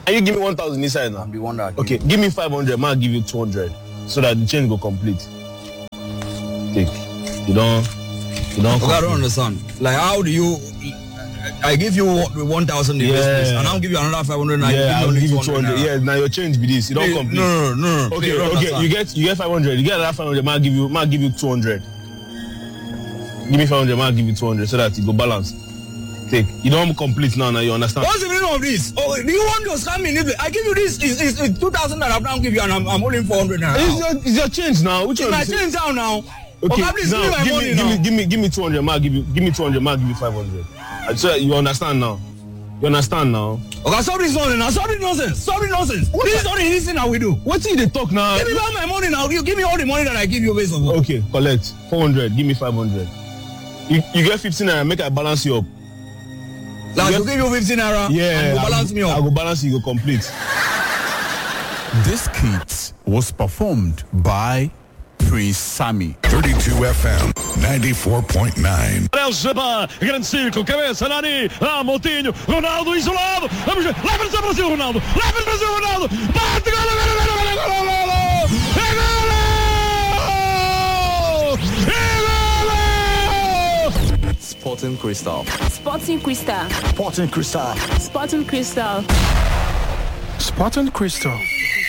And you give me 1,000 inside now. I'm the one that. Okay, give me 500. Man, give you 200, so that the change go complete. Take. You don't. Okay, I don't understand. Like, how do you? I give you 1,000 in this place, and I'll give you another 500. I'll give you 200. Yeah, now your change be this. You don't complete. No. Okay. You get 500. You get another 500. Man, give you 200. Give me 500. Man, give you 200, so that it go balance. Take. You don't complete now. You understand? What's the meaning of this? Oh, do you want to scam me? I give you this. It's 2,000 that I've now give you, and I'm holding 400 now. It's your change now. Which it's one? My change down now. Okay, please give me my money now. Give me 200. Man, give me 200. Man, give you 500. So you understand now? You understand now? Okay, stop this nonsense. Stop this nonsense. This is not the easy thing that we do. What did they talk now? Give me back my money now. You give me all the money that I give you based on. Okay, collect 400. Give me 500. You get 15 naira. Make I balance you up. Like you give you 15 naira. Yeah, and you balance me up. I go balance you. Go complete. This skit was performed by Prince Sammy. 32 FM 94.9. Jabá, grande círculo, cabeça, Nani, Moutinho, Ronaldo isolado, vamos ver, leva-nos ao Brasil, Ronaldo, leva-nos ao Brasil, Ronaldo, bate, gol, Sporting Crystal. Sporting Crystal. Sporting Crystal. Sporting Crystal. Sporting Crystal.